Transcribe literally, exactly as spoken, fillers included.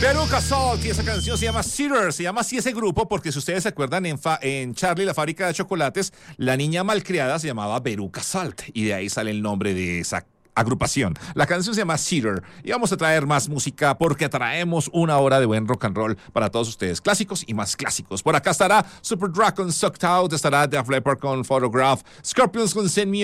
Veruca Salt, y esa canción se llama Cedar, se llama así ese grupo porque si ustedes se acuerdan en, fa- en Charlie la fábrica de chocolates, la niña malcriada se llamaba Veruca Salt y de ahí sale el nombre de esa agrupación. La canción se llama Cedar y vamos a traer más música porque traemos una hora de buen rock and roll para todos ustedes, clásicos y más clásicos. Por acá estará Super Dragon Sucked Out, estará Def Leppard con Photograph, Scorpions con Send Me